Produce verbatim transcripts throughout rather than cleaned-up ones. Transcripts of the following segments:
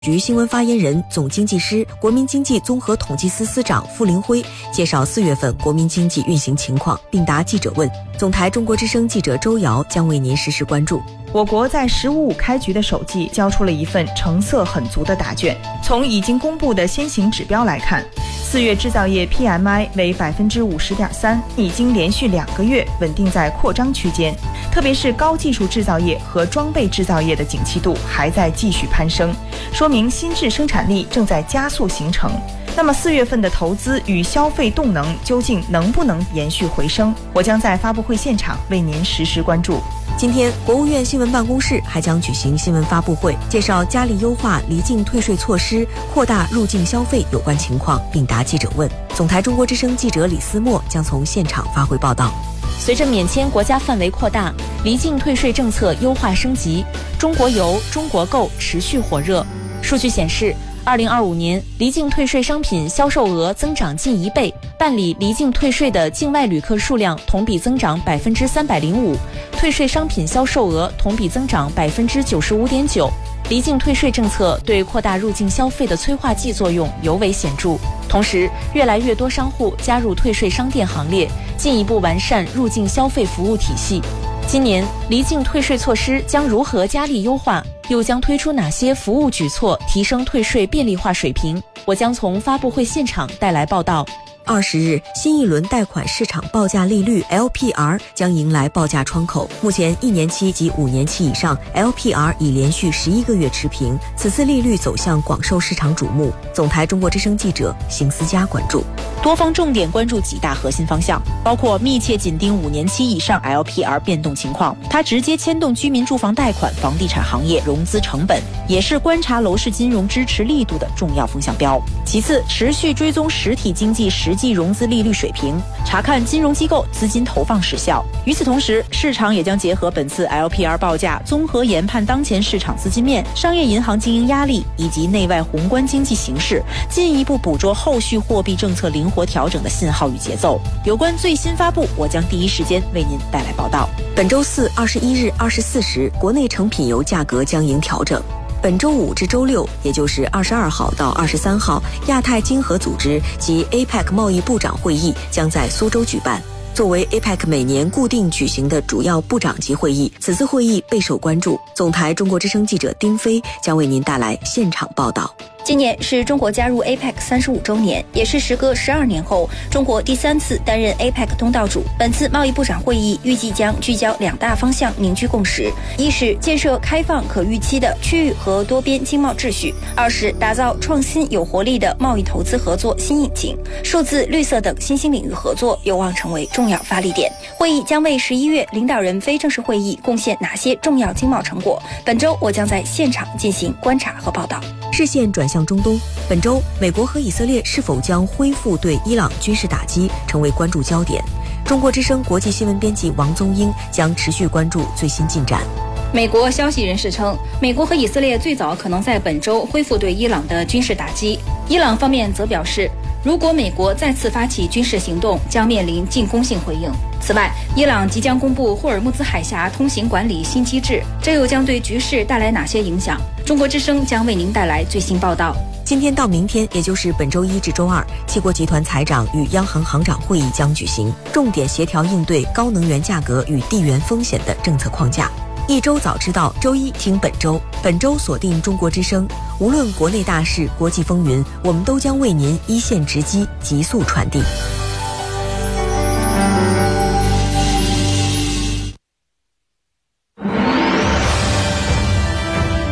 局新闻发言人、总经济师、国民经济综合统计司司长傅林辉介绍四月份国民经济运行情况，并答记者问。总台中国之声记者周瑶将为您实时关注。 我国在“十五五”开局的首季交出了一份成色很足的答卷。从已经公布的先行指标来看，四月制造业 P M I 为百分之五十点三，已经连续两个月稳定在扩张区间。特别是高技术制造业和装备制造业的景气度还在继续攀升，说明新质生产力正在加速形成。那么四月份的投资与消费动能究竟能不能延续回升？我将在发布会现场为您实时关注。 今天，国务院新闻办公室还将举行新闻发布会，介绍加力优化离境退税措施，扩大入境消费有关情况，并答记者问。总台中国之声记者李思墨将从现场发回报道。 随着免签国家范围扩大，离境退税政策优化升级，中国游、中国购持续火热。数据显示，二零二五年离境退税商品销售额增长近一倍，办理离境退税的境外旅客数量同比增长百分之三百零五，退税商品销售额同比增长百分之九十五点九。离境退税政策对扩大入境消费的催化剂作用尤为显著。同时，越来越多商户加入退税商店行列，进一步完善入境消费服务体系。今年离境退税措施将如何加力优化？又将推出哪些服务举措，提升退税便利化水平？我将从发布会现场带来报道。 二十日，新一轮贷款市场报价利率 L P R 将迎来报价窗口。目前，一年期及五年期以上 L P R 已连续十一个月持平，此次利率走向广受市场瞩目。总台中国之声记者邢思佳关注。 多方重点关注几大核心方向，包括密切紧盯五年期以上 L P R 变动情况，它直接牵动居民住房贷款、房地产行业融资成本，也是观察楼市金融支持力度的重要风向标。其次，持续追踪实体经济实际融资利率水平，查看金融机构资金投放时效。与此同时，市场也将结合本次 L P R 报价，综合研判当前市场资金面、商业银行经营压力以及内外宏观经济形势，进一步捕捉后续货币政策灵活调整的信号与节奏。有关最新发布，我将第一时间为您带来报道。 本周四二十一日二十四时，国内成品油价格将迎调整。本周五至周六，也就是二十二号到二十三号，亚太经合组织及 A P E C 贸易部长会议将在苏州举办。作为 A P E C 每年固定举行的主要部长级会议，此次会议备受关注。总台中国之声记者丁飞将为您带来现场报道。 今年是中国加入 A P E C 三十五周年，也是时隔十二年后中国第三次担任 A P E C 东道主。本次贸易部长会议预计将聚焦两大方向凝聚共识：一是建设开放可预期的区域和多边经贸秩序；二是打造创新有活力的贸易投资合作新引擎。数字、绿色等新兴领域合作有望成为重要发力点。会议将为十一月领导人非正式会议贡献哪些重要经贸成果？本周我将在现场进行观察和报道。 视线转向中东，本周美国和以色列是否将恢复对伊朗军事打击成为关注焦点。中国之声国际新闻编辑王宗英将持续关注最新进展。 美国消息人士称，美国和以色列最早可能在本周恢复对伊朗的军事打击。伊朗方面则表示，如果美国再次发起军事行动，将面临进攻性回应。此外，伊朗即将公布霍尔木兹海峡通行管理新机制，这又将对局势带来哪些影响？中国之声将为您带来最新报道。 今天到明天，也就是本周一至周二，七国集团财长与央行行长会议将举行，重点协调应对高能源价格与地缘风险的政策框架。一周早知道，周一听本周，本周锁定中国之声，无论国内大事、国际风云，我们都将为您一线直击，急速传递。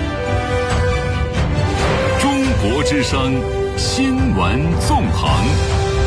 中国之声新闻纵横。